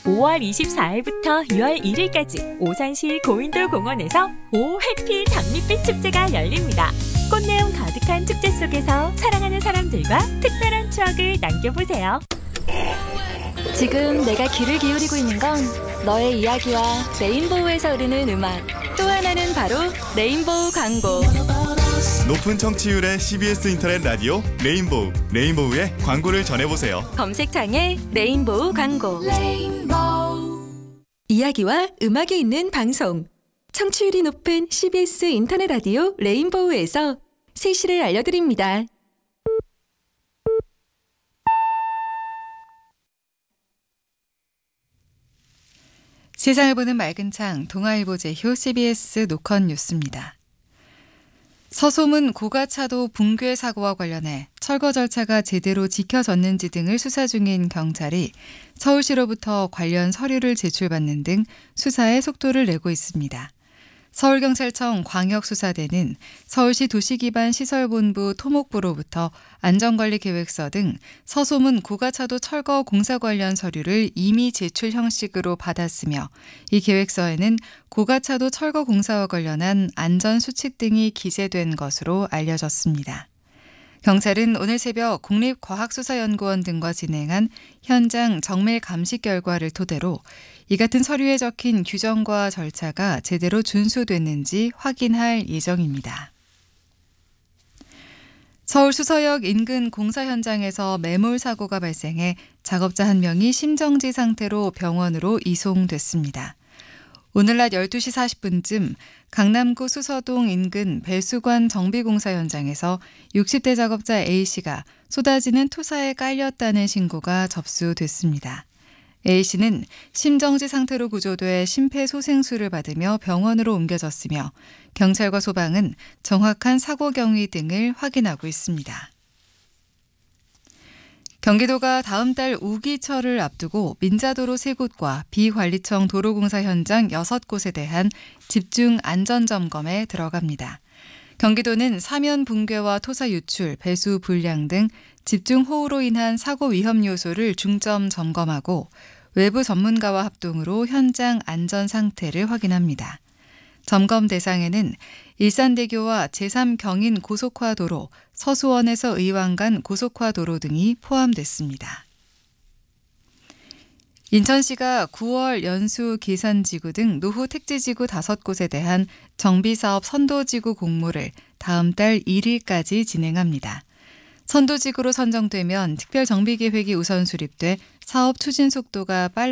5월 24일부터 6월 1일까지 오산시 고인돌 공원에서 오 해피 장밋빛 축제가 열립니다. 꽃내음 가득한 축제 속에서 사랑하는 사람들과 특별한 추억을 남겨보세요. 지금 내가 귀를 기울이고 있는 건 너의 이야기와 레인보우에서 흐르는 음악, 또 하나는 바로 레인보우 광고. 높은 청취율의 CBS 인터넷 라디오 레인보우의 광고를 전해보세요. 검색창에 레인보우 광고. 이야기와 음악이 있는 방송. 청취율이 높은 CBS 인터넷 라디오 레인보우에서 세시를 알려드립니다. 세상을 보는 맑은 창, 동아일보 제휴 CBS 노컷 뉴스입니다. 서소문 고가차도 붕괴 사고와 관련해 철거 절차가 제대로 지켜졌는지 등을 수사 중인 경찰이 서울시로부터 관련 서류를 제출받는 등 수사에 속도를 내고 있습니다. 서울경찰청 광역수사대는 서울시 도시기반시설본부 토목부로부터 안전관리계획서 등 서소문 고가차도 철거 공사 관련 서류를 이미 제출 형식으로 받았으며 이 계획서에는 고가차도 철거 공사와 관련한 안전수칙 등이 기재된 것으로 알려졌습니다. 경찰은 오늘 새벽 국립과학수사연구원 등과 진행한 현장 정밀 감식 결과를 토대로 이 같은 서류에 적힌 규정과 절차가 제대로 준수됐는지 확인할 예정입니다. 서울 수서역 인근 공사 현장에서 매몰 사고가 발생해 작업자 한 명이 심정지 상태로 병원으로 이송됐습니다. 오늘 낮 12시 40분쯤 강남구 수서동 인근 배수관 정비공사 현장에서 60대 작업자 A씨가 쏟아지는 토사에 깔렸다는 신고가 접수됐습니다. A씨는 심정지 상태로 구조돼 심폐소생술을 받으며 병원으로 옮겨졌으며 경찰과 소방은 정확한 사고 경위 등을 확인하고 있습니다. 경기도가 다음 달 우기철을 앞두고 민자도로 3곳과 비관리청 도로공사 현장 6곳에 대한 집중 안전점검에 들어갑니다. 경기도는 사면 붕괴와 토사 유출, 배수 불량 등 집중 호우로 인한 사고 위험 요소를 중점 점검하고 외부 전문가와 합동으로 현장 안전 상태를 확인합니다. 점검 대상에는 일산대교와 제3경인 고속화도로, 서수원에서 의왕간 고속화도로 등이 포함됐습니다. 인천시가 9월 연수 기산지구 등 노후 택지지구 5곳에 대한 정비사업 선도지구 공모를 다음 달 1일까지 진행합니다. 선도지구로 선정되면 특별정비계획이 우선 수립돼 사업 추진 속도가 빨라